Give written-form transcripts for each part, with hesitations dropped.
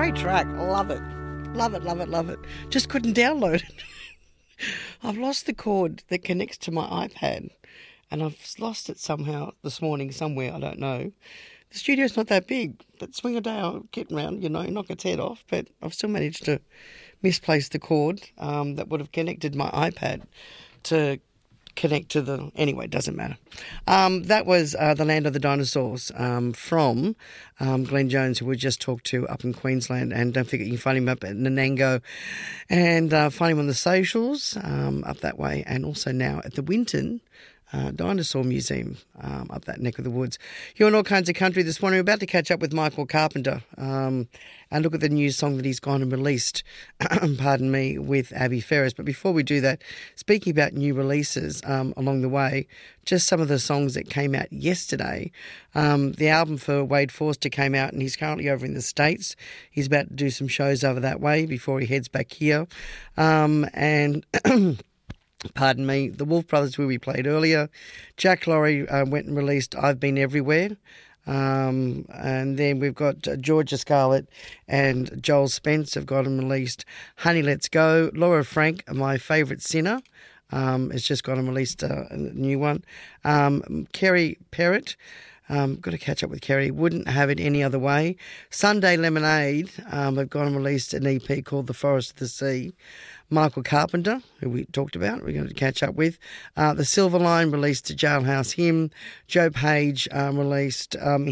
Great track. Love it. Love it, love it, love it. Just couldn't download it. I've lost the cord that connects to my iPad and I've lost it somehow this morning somewhere, I don't know. The studio's not that big, but swing a day I'll get round, knock its head off, but I've still managed to misplace the cord that would have connected my iPad to connect to the... Anyway, it doesn't matter. That was The Land of the Dinosaurs from Glenn Jones, who we just talked to up in Queensland. And don't forget, you can find him up at Nanango and find him on the socials up that way, and also now at the Winton Dinosaur Museum up that neck of the woods. You're in all kinds of country this morning. We're about to catch up with Michael Carpenter and look at the new song that he's gone and released, pardon me, with Abby Ferris. But before we do that, speaking about new releases along the way, just some of the songs that came out yesterday. The album for Wade Forster came out and he's currently over in the States. He's about to do some shows over that way before he heads back here. And... Pardon me, the Wolf Brothers, who we played earlier. Jack Laurie went and released I've Been Everywhere. And then we've got Georgia Scarlett and Joel Spence have got and released Honey Let's Go. Laura Frank, my favourite sinner, has just got and released a new one. Kerry Perrott, got to catch up with Kerry, Wouldn't Have It Any Other Way. Sunday Lemonade have gone and released an EP called The Forest of the Sea. Michael Carpenter, who we talked about, we're going to catch up with. The Silver Line released a Jailhouse Hymn. Joe Page released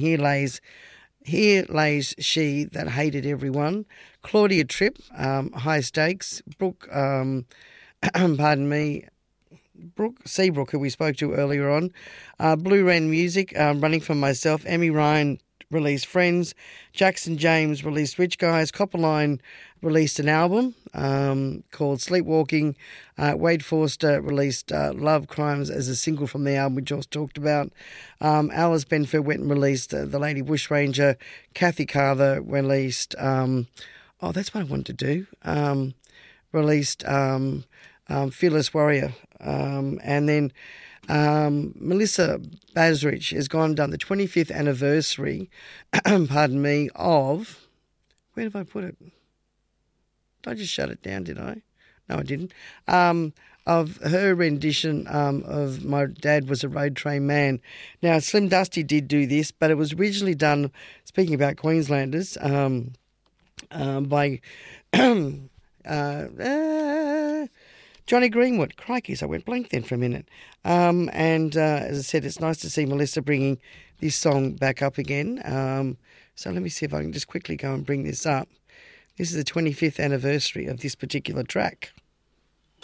Here Lays She That Hated Everyone. Claudia Tripp, High Stakes. Brooke, pardon me, Brooke Seabrook, who we spoke to earlier on. Blue Wren Music, Running For Myself. Emmy Ryan released Friends. Jackson James released Rich Guys. Copperline released an album called Sleepwalking. Wade Forster released Love Crimes as a single from the album we just talked about. Alice Benford went and released The Lady Bushranger. Kathy Carver released... that's what I wanted to do. Released Fearless Warrior. And then... Melissa Basrich has gone and done the 25th anniversary, pardon me, of... Where did I put it? Did I just shut it down, did I? No, I didn't. Of her rendition of My Dad Was a Road Train Man. Now, Slim Dusty did do this, but it was originally done, speaking about Queenslanders, by... Johnny Greenwood. Crikey, I went blank then for a minute. And as I said, it's nice to see Melissa bringing this song back up again. So let me see if I can just quickly go and bring this up. This is the 25th anniversary of this particular track.